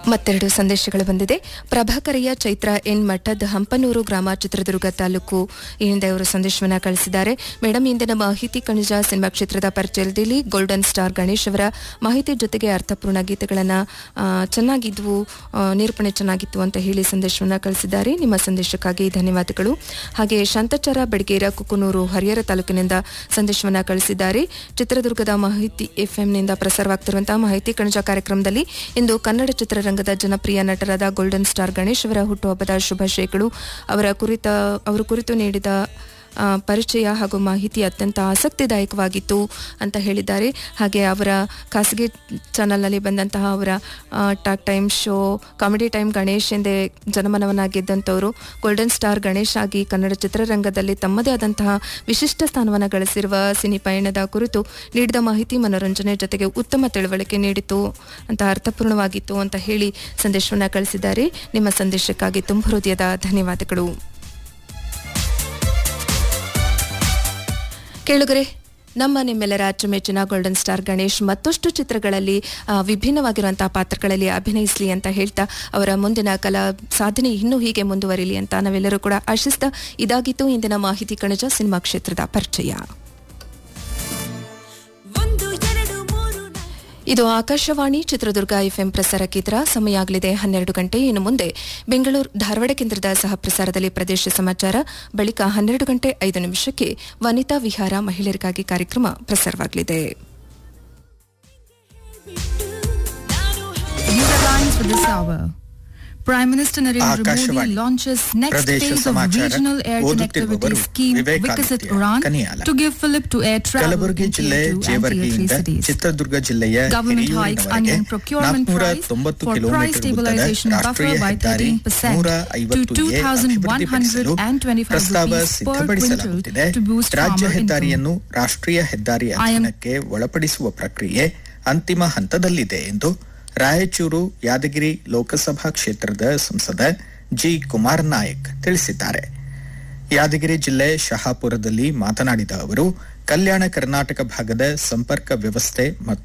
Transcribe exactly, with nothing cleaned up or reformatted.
ಮತ್ತೆರಡು ಸಂದೇಶಗಳು ಬಂದಿದೆ. ಪ್ರಭಾಕರಯ್ಯ ಚೈತ್ರ ಎನ್ ಮಠದ್ ಹಂಪನೂರು ಗ್ರಾಮ, ಚಿತ್ರದುರ್ಗ ತಾಲೂಕು ಇಂದ ಇವರು ಸಂದೇಶವನ್ನು ಕಳಿಸಿದ್ದಾರೆ. ಮೇಡಮ್, ಇಂದಿನ ಮಾಹಿತಿ ಕಣಜ ಸಿನಿಮಾ ಕ್ಷೇತ್ರದ ಪರಿಚಯದಲ್ಲಿ ಗೋಲ್ಡನ್ ಸ್ಟಾರ್ ಗಣೇಶ್ ಅವರ ಮಾಹಿತಿ ಜೊತೆಗೆ ಅರ್ಥಪೂರ್ಣ ಗೀತೆಗಳನ್ನು ಚೆನ್ನಾಗಿದ್ವು, ನಿರೂಪಣೆ ಚೆನ್ನಾಗಿತ್ತು ಅಂತ ಹೇಳಿ ಸಂದೇಶವನ್ನು ಕಳಿಸಿದ್ದಾರೆ. ನಿಮ್ಮ ಸಂದೇಶಕ್ಕಾಗಿ ಧನ್ಯವಾದಗಳು. ಹಾಗೆ ಶಾಂತಚಾರ ಬೆಡಗೇರ ಕುಕನೂರು ಹರಿಹರ ತಾಲೂಕಿನಿಂದ ಸಂದೇಶವನ್ನು ಕಳಿಸಿದ್ದಾರೆ. ಚಿತ್ರದುರ್ಗದ ಮಾಹಿತಿ ಎಫ್ಎಂನಿಂದ ಪ್ರಸಾರವಾಗ್ತಿರುವಂತಹ ಮಾಹಿತಿ ಕಣಜ ಕಾರ್ಯಕ್ರಮದಲ್ಲಿ ಇಂದು ಕನ್ನಡ ಚಿತ್ರರಂಗ ಜನಪ್ರಿಯ ನಟರಾದ ಗೋಲ್ಡನ್ ಸ್ಟಾರ್ ಗಣೇಶ್ ಅವರ ಹುಟ್ಟುಹಬ್ಬದ ಶುಭಾಶಯಗಳು. ಅವರ ಕುರಿತ ಅವರು ಕುರಿತು ನೀಡಿದ ಪರಿಚಯ ಹಾಗೂ ಮಾಹಿತಿ ಅತ್ಯಂತ ಆಸಕ್ತಿದಾಯಕವಾಗಿತ್ತು ಅಂತ ಹೇಳಿದ್ದಾರೆ. ಹಾಗೆ ಅವರ ಖಾಸಗಿ ಚಾನಲ್ನಲ್ಲಿ ಬಂದಂತಹ ಅವರ talk time show comedy time Ganesh ಎಂದೇ ಜನಮನವನ್ನ ಗೆದ್ದಂಥವರು ಗೋಲ್ಡನ್ ಸ್ಟಾರ್ ಗಣೇಶ್ ಆಗಿ ಕನ್ನಡ ಚಿತ್ರರಂಗದಲ್ಲಿ ತಮ್ಮದೇ ಆದಂತಹ ವಿಶಿಷ್ಟ ಸ್ಥಾನವನ್ನು ಗಳಿಸಿರುವ ಸಿನಿ ಪಯಣದ ಕುರಿತು ನೀಡಿದ ಮಾಹಿತಿ ಮನೋರಂಜನೆ ಜೊತೆಗೆ ಉತ್ತಮ ತಿಳುವಳಿಕೆ ನೀಡಿತು ಅಂತ ಅರ್ಥಪೂರ್ಣವಾಗಿತ್ತು ಅಂತ ಹೇಳಿ ಸಂದೇಶವನ್ನು ಕಳಿಸಿದ್ದಾರೆ. ನಿಮ್ಮ ಸಂದೇಶಕ್ಕಾಗಿ ತುಂಬ ಹೃದಯದ ಧನ್ಯವಾದಗಳು. ಕೇಳುಗರೆ, ನಮ್ಮ ನಿಮ್ಮೆಲ್ಲರ ಅಚ್ಚುಮೆಚ್ಚಿನ ಗೋಲ್ಡನ್ ಸ್ಟಾರ್ ಗಣೇಶ್ ಮತ್ತಷ್ಟು ಚಿತ್ರಗಳಲ್ಲಿ ವಿಭಿನ್ನವಾಗಿರುವಂತಹ ಪಾತ್ರಗಳಲ್ಲಿ ಅಭಿನಯಿಸಲಿ ಅಂತ ಹೇಳ್ತಾ ಅವರ ಮುಂದಿನ ಕಲಾ ಸಾಧನೆ ಇನ್ನೂ ಹೀಗೆ ಮುಂದುವರಿಲಿ ಅಂತ ನಾವೆಲ್ಲರೂ ಕೂಡ ಆಶಿಸ್ತಾ ಇದಾಗಿತ್ತು ಇಂದಿನ ಮಾಹಿತಿ ಕಣಜ ಸಿನಿಮಾ ಕ್ಷೇತ್ರದ ಪರಿಚಯ. ಇದು ಆಕಾಶವಾಣಿ ಚಿತ್ರದುರ್ಗ ಎಫ್ಎಂ ಪ್ರಸಾರ ಕೇಂದ್ರ. ಸಮಯ ಆಗಲಿದೆ ಹನ್ನೆರಡು ಗಂಟೆ. ಇನ್ನು ಮುಂದೆ ಬೆಂಗಳೂರು ಧಾರವಾಡ ಕೇಂದ್ರದ ಸಹ ಪ್ರಸಾರದಲ್ಲಿ ಪ್ರದೇಶ ಸಮಾಚಾರ, ಬಳಿಕ ಹನ್ನೆರಡು ಗಂಟೆ ಐದು ನಿಮಿಷಕ್ಕೆ ವನಿತಾ ವಿಹಾರ ಮಹಿಳೆಯರಿಗಾಗಿ ಕಾರ್ಯಕ್ರಮ ಪ್ರಸಾರವಾಗಲಿದೆ. Prime Minister Narendra Modi launches next phase of regional air connectivity scheme Vikasit Uran to give fillip to air travel in tier two and tier three cities. Government hikes onion procurement price for price stabilization buffer by thirteen percent to two thousand one hundred twenty-five rupees per quintal to boost farmer income. ರಾಷ್ಟ್ರೀಯ ಹೆದ್ದಾರಿ ಅಧೀನಕ್ಕೆ ಒಳಪಡಿಸುವ ಪ್ರಕ್ರಿಯೆ ಅಂತಿಮ ಹಂತದಲ್ಲಿದೆ ಎಂದು ರಾಯಚೂರು ಯಾದಗಿರಿ ಲೋಕಸಭಾ ಕ್ಷೇತ್ರದ ಸಂಸದ G Kumar Nayak ತಿಳಿಸಿದ್ದಾರೆ. ಯಾದಗಿರಿ ಜಿಲ್ಲೆ ಶಹಾಪುರದಲ್ಲಿ ಮಾತನಾಡಿದ ಅವರು, ಕಲ್ಯಾಣ ಕರ್ನಾಟಕ ಭಾಗದ ಸಂಪರ್ಕ ವ್ಯವಸ್ಥೆ ಮತ್ತು